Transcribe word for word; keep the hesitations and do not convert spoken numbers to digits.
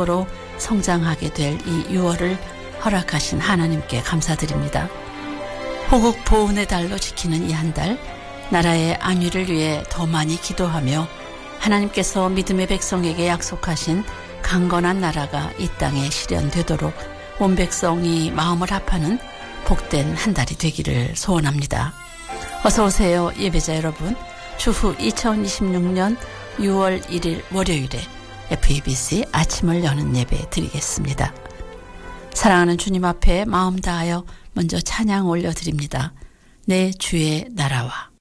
축복으로 성장하게 될 이 유월을 허락하신 하나님께 감사드립니다. 호국 보훈의 달로 지키는 이 한 달, 나라의 안위를 위해 더 많이 기도하며 하나님께서 믿음의 백성에게 약속하신 강건한 나라가 이 땅에 실현되도록 온 백성이 마음을 합하는 복된 한 달이 되기를 소원합니다. 어서 오세요, 예배자 여러분. 추후 이천이십육 년 유월 일일 월요일에 에프이비씨 아침을 여는 예배 드리겠습니다. 사랑하는 주님 앞에 마음 다하여 먼저 찬양 올려드립니다. 내 주의 나라와.